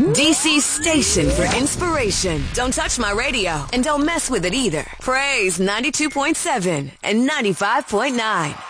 DC's station for inspiration. Don't touch my radio and don't mess with it either. Praise 92.7 and 95.9.